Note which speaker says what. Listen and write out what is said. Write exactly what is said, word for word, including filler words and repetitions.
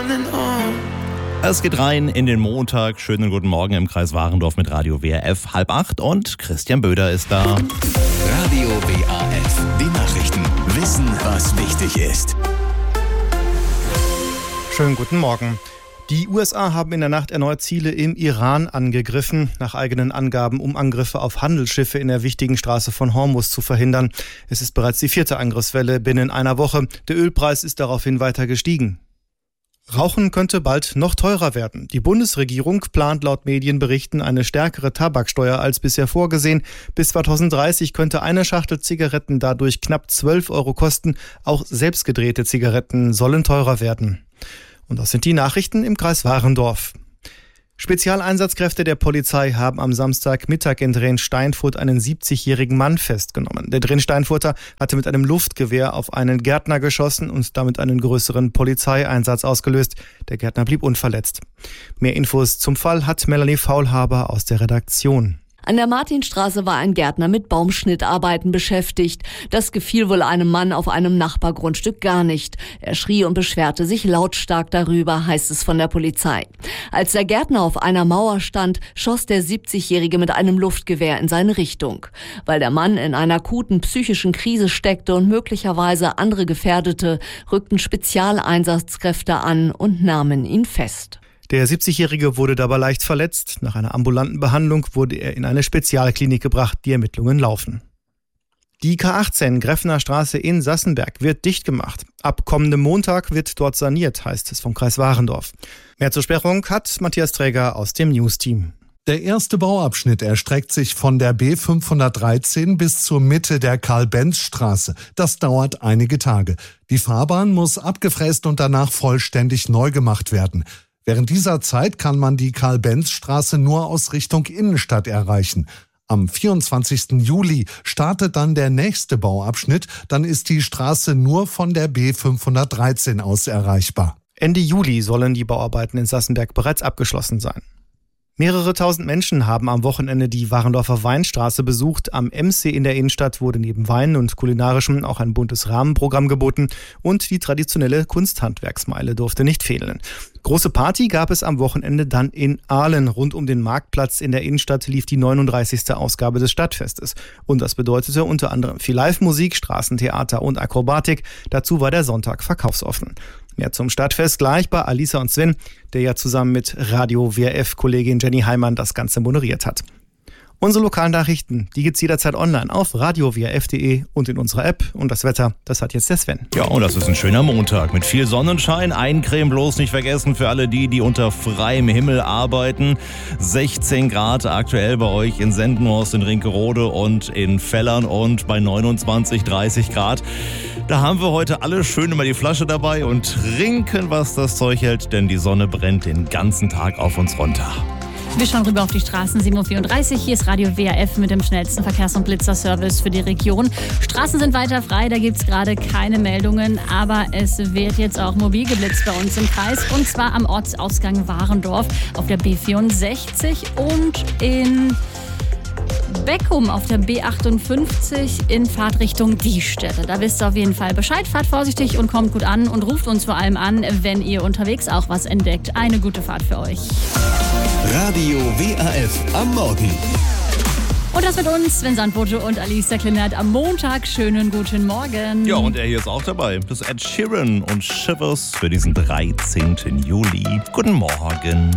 Speaker 1: Es geht rein in den Montag. Schönen guten Morgen im Kreis Warendorf mit Radio W R F. Halb acht und Christian Böder ist da.
Speaker 2: Radio W A F. Die Nachrichten. Wissen, was wichtig ist.
Speaker 3: Schönen guten Morgen. Die U S A haben in der Nacht erneut Ziele im Iran angegriffen, nach eigenen Angaben, um Angriffe auf Handelsschiffe in der wichtigen Straße von Hormuz zu verhindern. Es ist bereits die vierte Angriffswelle binnen einer Woche. Der Ölpreis ist daraufhin weiter gestiegen. Rauchen könnte bald noch teurer werden. Die Bundesregierung plant laut Medienberichten eine stärkere Tabaksteuer als bisher vorgesehen. Bis zweitausenddreißig könnte eine Schachtel Zigaretten dadurch knapp zwölf Euro kosten. Auch selbstgedrehte Zigaretten sollen teurer werden. Und das sind die Nachrichten im Kreis Warendorf. Spezialeinsatzkräfte der Polizei haben am Samstagmittag in Drensteinfurt einen siebzigjährigen Mann festgenommen. Der Drensteinfurter hatte mit einem Luftgewehr auf einen Gärtner geschossen und damit einen größeren Polizeieinsatz ausgelöst. Der Gärtner blieb unverletzt. Mehr Infos zum Fall hat Melanie Faulhaber aus der Redaktion.
Speaker 4: An der Martinstraße war ein Gärtner mit Baumschnittarbeiten beschäftigt. Das gefiel wohl einem Mann auf einem Nachbargrundstück gar nicht. Er schrie und beschwerte sich lautstark darüber, heißt es von der Polizei. Als der Gärtner auf einer Mauer stand, schoss der siebzigjährige mit einem Luftgewehr in seine Richtung. Weil der Mann in einer akuten psychischen Krise steckte und möglicherweise andere gefährdete, rückten Spezialeinsatzkräfte an und nahmen ihn fest.
Speaker 3: Der siebzigjährige wurde dabei leicht verletzt. Nach einer ambulanten Behandlung wurde er in eine Spezialklinik gebracht. Die Ermittlungen laufen. Die K achtzehn Greffner Straße in Sassenberg wird dicht gemacht. Ab kommendem Montag wird dort saniert, heißt es vom Kreis Warendorf. Mehr zur Sperrung hat Matthias Träger aus dem News-Team.
Speaker 5: Der erste Bauabschnitt erstreckt sich von der B fünfhundertdreizehn bis zur Mitte der Karl-Benz-Straße. Das dauert einige Tage. Die Fahrbahn muss abgefräst und danach vollständig neu gemacht werden. Während dieser Zeit kann man die Karl-Benz-Straße nur aus Richtung Innenstadt erreichen. Am vierundzwanzigsten Juli startet dann der nächste Bauabschnitt. Dann ist die Straße nur von der B fünfhundertdreizehn aus erreichbar.
Speaker 3: Ende Juli sollen die Bauarbeiten in Sassenberg bereits abgeschlossen sein. Mehrere tausend Menschen haben am Wochenende die Warendorfer Weinstraße besucht. Am Emsee in der Innenstadt wurde neben Wein und Kulinarischem auch ein buntes Rahmenprogramm geboten und die traditionelle Kunsthandwerksmeile durfte nicht fehlen. Große Party gab es am Wochenende dann in Aalen. Rund um den Marktplatz in der Innenstadt lief die neununddreißigste Ausgabe des Stadtfestes. Und das bedeutete unter anderem viel Live-Musik, Straßentheater und Akrobatik. Dazu war der Sonntag verkaufsoffen. Mehr zum Stadtfest gleich bei Alisa und Sven, der ja zusammen mit Radio W R F-Kollegin Jenny Heimann das Ganze moderiert hat. Unsere lokalen Nachrichten, die gibt's jederzeit online auf radio w r f punkt d e und in unserer App. Und das Wetter, das hat jetzt der Sven.
Speaker 1: Ja, und das ist ein schöner Montag mit viel Sonnenschein. Eincremen bloß nicht vergessen für alle die, die unter freiem Himmel arbeiten. sechzehn Grad aktuell bei euch in Sendenhorst, in Rinkerode und in Fellern und bei neunundzwanzig, dreißig Grad. Da haben wir heute alle schön immer die Flasche dabei und trinken, was das Zeug hält, denn die Sonne brennt den ganzen Tag auf uns runter.
Speaker 6: Wir schauen rüber auf die Straßen, sieben Uhr vierunddreißig. Hier ist Radio W R F mit dem schnellsten Verkehrs- und Blitzerservice für die Region. Straßen sind weiter frei, da gibt es gerade keine Meldungen. Aber es wird jetzt auch mobil geblitzt bei uns im Kreis. Und zwar am Ortsausgang Warendorf auf der B vierundsechzig und in Beckum auf der B achtundfünfzig in Fahrtrichtung Diestätte. Da wisst ihr auf jeden Fall Bescheid. Fahrt vorsichtig und kommt gut an und ruft uns vor allem an, wenn ihr unterwegs auch was entdeckt. Eine gute Fahrt für euch.
Speaker 2: Radio W A F am Morgen.
Speaker 6: Und das mit uns, Sven Sandbote und Alicia Klinert am Montag. Schönen guten Morgen.
Speaker 1: Ja, und er hier ist auch dabei. Das ist Ed Sheeran und Shivers für diesen dreizehnten Juli. Guten Morgen.